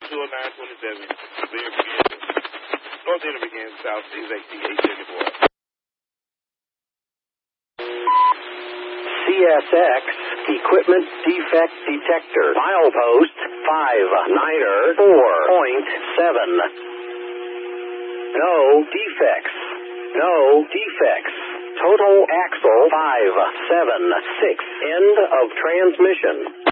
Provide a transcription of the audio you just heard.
to a 927. There begins. North End begins. South is 874. CSX Equipment Defect Detector. Milepost 59er 4.7. No defects. No defects. Total axle 576. End of transmission.